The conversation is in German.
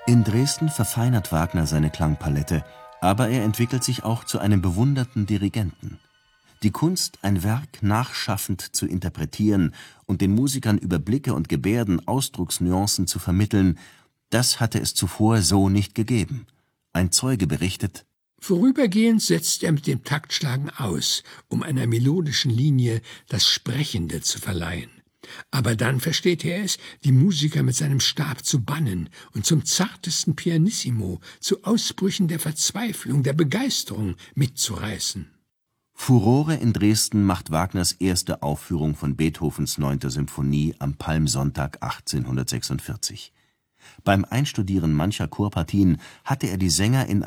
In Dresden verfeinert Wagner seine Klangpalette, aber er entwickelt sich auch zu einem bewunderten Dirigenten. Die Kunst, ein Werk nachschaffend zu interpretieren und den Musikern über Blicke und Gebärden Ausdrucksnuancen zu vermitteln, das hatte es zuvor so nicht gegeben. Ein Zeuge berichtet: Vorübergehend setzt er mit dem Taktschlagen aus, um einer melodischen Linie das Sprechende zu verleihen. Aber dann versteht er es, die Musiker mit seinem Stab zu bannen und zum zartesten Pianissimo, zu Ausbrüchen der Verzweiflung, der Begeisterung mitzureißen. Furore in Dresden macht Wagners erste Aufführung von Beethovens 9. Symphonie am Palmsonntag 1846. Beim Einstudieren mancher Chorpartien hatte er die Sänger in